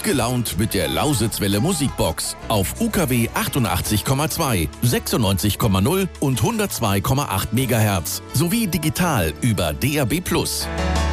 gelaunt mit der Lausitzwelle Musikbox auf UKW 88,2, 96,0 und 102,8 MHz sowie digital über DAB+.